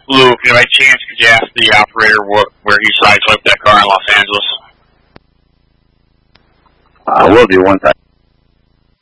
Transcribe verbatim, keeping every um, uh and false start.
Luke, by chance, could you ask the operator what, where he sideswiped that car in Los Angeles? I will do once I